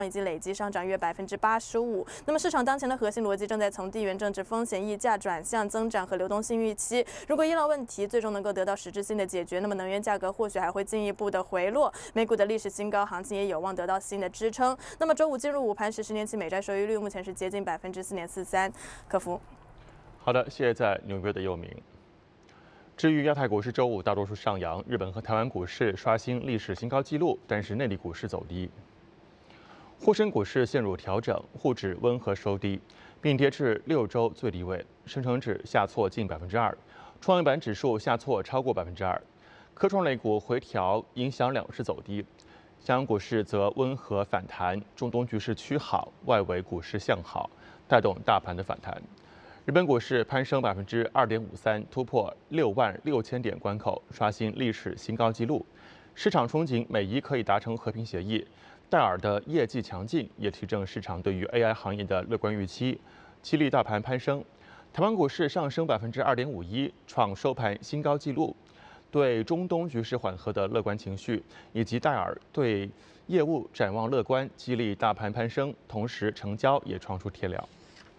已经累计上涨约85%。那么市场当前的核心逻辑正在从地缘政治风险溢价转向增长和流动性预期。如果医疗问题最终能够得到实质性的解决，那么能源价格或许还会进一步的回落，美股的历史新高行情也有望得到新的支撑。那么周五进入午盘时，10年期美债收益率目前是接近4.43%。客服， 好的，谢谢在纽约的佑明。至于亚太股市，周五大多数上扬，日本和台湾股市刷新历史新高纪录，但是内地股市走低。沪深股市陷入调整，沪指温和收低，并跌至6周最低位，深成指下挫近2%，创业板指数下挫超过2%。科创类股回调影响两市走低，香港股市则温和反弹，中东局势趋好，外围股市向好，带动大盘的反弹。日本股市攀升2.53%，突破66000点关口，刷新历史新高纪录。市场憧憬美伊可以达成和平协议。戴尔的业绩强劲，也提振市场对于 AI 行业的乐观预期，激励大盘攀升。台湾股市上升2.51%，创收盘新高纪录。对中东局势缓和的乐观情绪，以及戴尔对业务展望乐观，激励大盘攀升，同时成交也创出天量。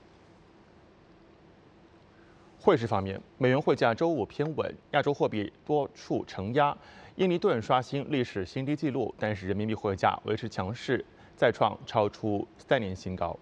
汇市方面，美元汇价周五偏稳，亚洲货币多处承压。印尼盾刷新历史新低纪录，但是人民币汇价维持强势，再创超出3年新高。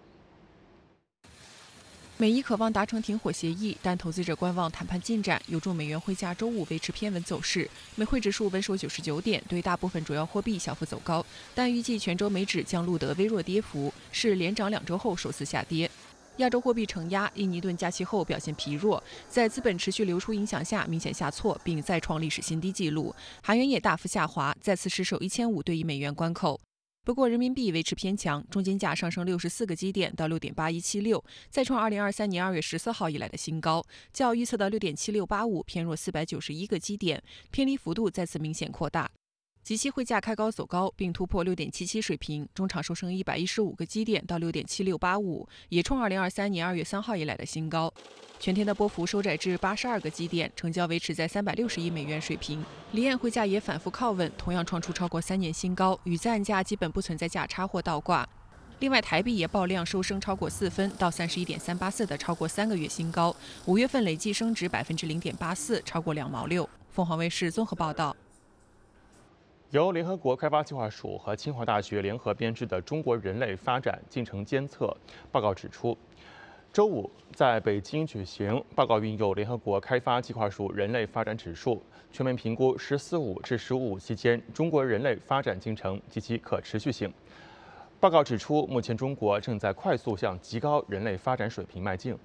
美伊渴望达成停火协议，但投资者观望谈判进展，有助美元汇价周五维持偏稳走势。美汇指数稳守99点，对大部分主要货币小幅走高，但预计全周美指将录得微弱跌幅，是连涨2周后首次下跌。亚洲货币承压，印尼盾假期后表现疲弱，在资本持续流出影响下明显下挫，并再创历史新低纪录。韩元也大幅下滑，再次失守1500对1美元关口。不过人民币维持偏强，中间价上升64个基点到6.8176，再创2023年2月14号以来的新高，较预测的6.7685偏弱491个基点，偏离幅度再次明显扩大。即期汇价开高走高，并突破6.77水平，中场收升115个基点到6.7685，也创2023年2月3号以来的新高。全天的波幅收窄至82个基点，成交维持在360亿美元水平。离岸汇价也反复靠稳，同样创出超过3年新高，与在岸价基本不存在价差或倒挂。另外，台币也爆量收升超过4分到31.384的超过3个月新高，5月份累计升值0.84%，超过2毛6。凤凰卫视综合报道。 由联合国开发计划署和清华大学联合编制的《中国人类发展进程监测》报告指出，周五在北京举行报告，运用联合国开发计划署人类发展指数，全面评估“十四五”至“十五五”期间中国人类发展进程及其可持续性。报告指出，目前中国正在快速向极高人类发展水平迈进。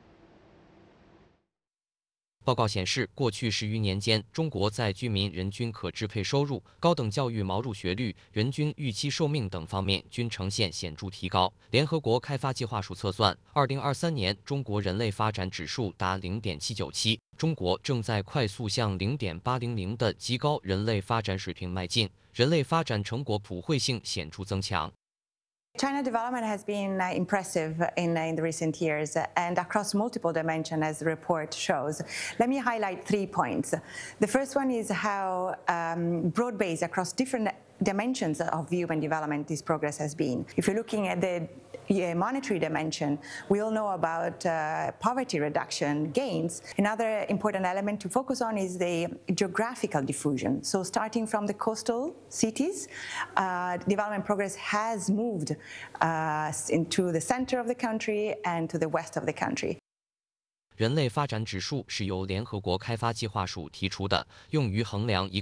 报告显示，过去10余年间，中国在居民人均可支配收入、高等教育毛入学率、人均预期寿命等方面均呈现显著提高。联合国开发计划署测算，2023年中国人类发展指数达0.797，中国正在快速向0.800的极高人类发展水平迈进，人类发展成果普惠性显著增强。 China development has been impressive in the recent years and across multiple dimensions, as the report shows. Let me highlight 3 points. The first one is how broad-based across different dimensions of human development this progress has been. If you're looking at the monetary dimension, we all know about poverty reduction gains. Another important element to focus on is the geographical diffusion. So starting from the coastal cities, development progress has moved into the center of the country and to the west of the country. 人类发展指数是由联合国开发计划署提出的，用于衡量一个